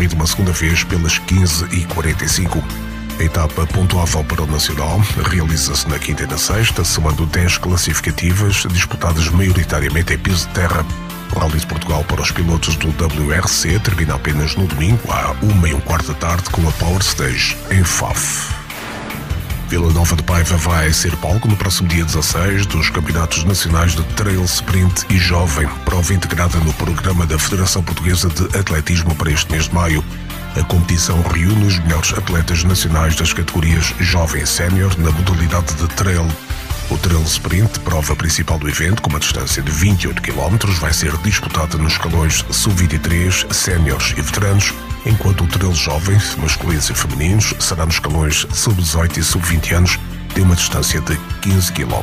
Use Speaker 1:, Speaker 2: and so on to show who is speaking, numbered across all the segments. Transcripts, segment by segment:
Speaker 1: corrido uma segunda vez pelas 15h45. A etapa pontuável para o Nacional realiza-se na quinta e na sexta, somando 10 classificativas disputadas maioritariamente em piso de terra. O Rally de Portugal para os pilotos do WRC termina apenas no domingo, à 1h15 da tarde, com a Power Stage em Faf. Vila Nova de Paiva vai ser palco no próximo dia 16 dos Campeonatos Nacionais de Trail Sprint e Jovem, prova integrada no programa da Federação Portuguesa de Atletismo para este mês de maio. A competição reúne os melhores atletas nacionais das categorias Jovem e Sénior na modalidade de Trail. O Trail Sprint, prova principal do evento, com uma distância de 28 km, vai ser disputada nos escalões Sub-23, Séniores e Veteranos, enquanto o Trail Jovem, masculinos e femininos, será nos escalões Sub-18 e Sub-20 anos, de uma distância de 15 km.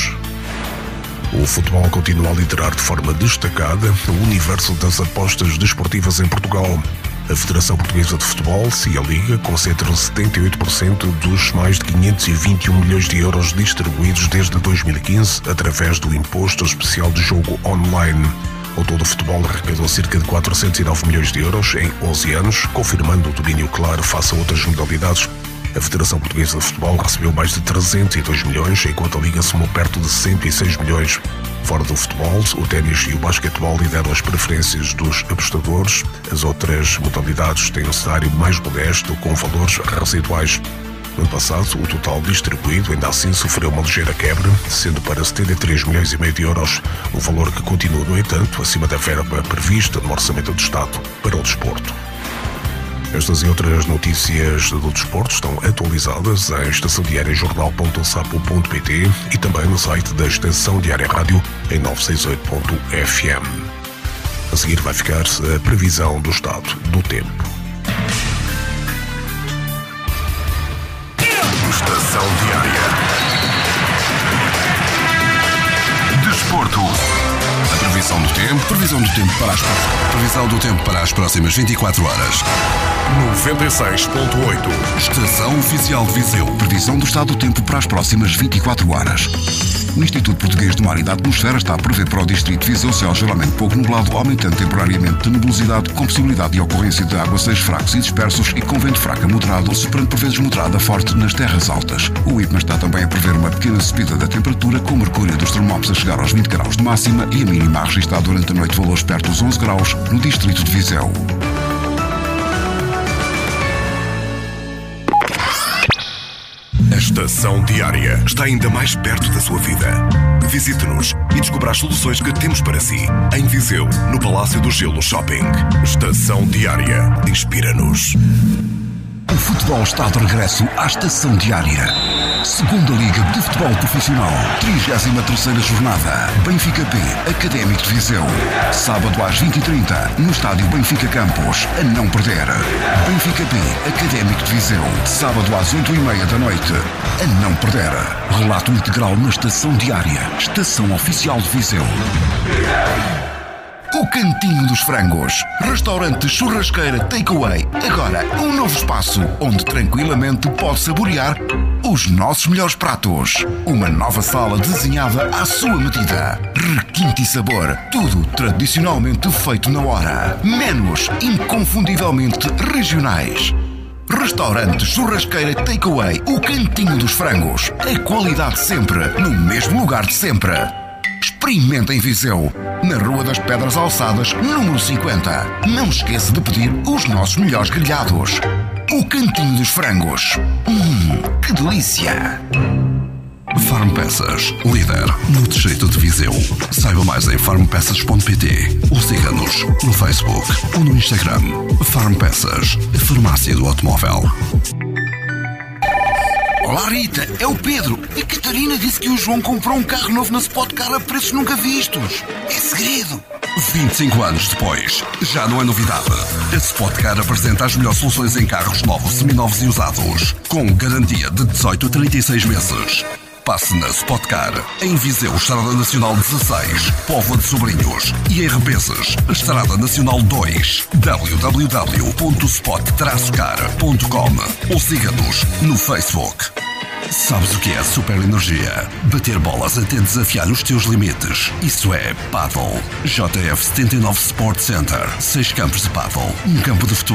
Speaker 1: O futebol continua a liderar de forma destacada o universo das apostas desportivas em Portugal. A Federação Portuguesa de Futebol, CIA Liga, concentra 78% dos mais de 521 milhões de euros distribuídos desde 2015 através do Imposto Especial de Jogo Online. Ao todo, o futebol arrecadou cerca de 409 milhões de euros em 11 anos, confirmando o domínio claro face a outras modalidades. A Federação Portuguesa de Futebol recebeu mais de 302 milhões, enquanto a Liga somou perto de 106 milhões. Fora do futebol, o ténis e o basquetebol lideram as preferências dos apostadores. As outras modalidades têm um cenário mais modesto, com valores residuais. No ano passado, o total distribuído ainda assim sofreu uma ligeira quebra, sendo para 73,5 milhões de euros, um valor que continua, no entanto, acima da verba prevista no Orçamento do Estado para o desporto. Estas e outras notícias do desporto estão atualizadas em estaçãodiariajornal.sapo.pt e também no site da Estação Diária Rádio em 968.fm. A seguir vai ficar a previsão do estado do tempo. Estação Diária. Desporto. A previsão do tempo. Previsão do tempo para as próximas 24 horas. 96.8. Estação Oficial de Viseu. Previsão do estado do tempo para as próximas 24 horas. O Instituto Português do Mar e da Atmosfera está a prever para o Distrito de Viseu céu geralmente pouco nublado, aumentando temporariamente de nebulosidade, com possibilidade de ocorrência de aguaceiros fracos e dispersos e com vento fraco a moderado, soprando por vezes moderado a forte nas terras altas. O IPMA está também a prever uma pequena subida da temperatura, com o mercúrio dos termómetros a chegar aos 20 graus de máxima e a mínima a registrar durante a noite valores perto dos 11 graus no Distrito de Viseu. A Estação Diária está ainda mais perto da sua vida. Visite-nos e descubra as soluções que temos para si. Em Viseu, no Palácio do Gelo Shopping. Estação Diária. Inspira-nos. O futebol está de regresso à Estação Diária. Segunda Liga de Futebol Profissional. 33ª jornada. Benfica B, Académico de Viseu. Sábado às 20h30, no estádio Benfica Campos. A não perder. Benfica B, Académico de Viseu. Sábado às 8h30 da noite. A não perder. Relato integral na Estação Diária. Estação Oficial de Viseu. O Cantinho dos Frangos. Restaurante churrasqueira takeaway. Agora, um novo espaço onde tranquilamente pode saborear os nossos melhores pratos. Uma nova sala desenhada à sua medida. Requinte e sabor. Tudo tradicionalmente feito na hora. Menus inconfundivelmente regionais. Restaurante churrasqueira takeaway. O Cantinho dos Frangos. A qualidade sempre, no mesmo lugar de sempre. Experimenta em Viseu, na Rua das Pedras Alçadas, número 50. Não esqueça de pedir os nossos melhores grelhados. O Cantinho dos Frangos. Que delícia! Farmpeças, líder no distrito de Viseu. Saiba mais em farmpeças.pt ou siga-nos no Facebook ou no Instagram. Farmpeças, a farmácia do automóvel.
Speaker 2: Olá Rita, é o Pedro. A Catarina disse que o João comprou um carro novo na Spotcar a preços nunca vistos. É segredo.
Speaker 1: 25 anos depois, já não é novidade. A Spotcar apresenta as melhores soluções em carros novos, seminovos e usados, com garantia de 18 a 36 meses. Passe na Spotcar, em Viseu, Estrada Nacional 16, Póvoa de Sobrinhos e em Rebenses, Estrada Nacional 2, www.spot-car.com ou siga-nos no Facebook. Sabes o que é super energia? Bater bolas até desafiar os teus limites. Isso é Paddle. JF 79 Sport Center. 6 campos de paddle, um campo de futebol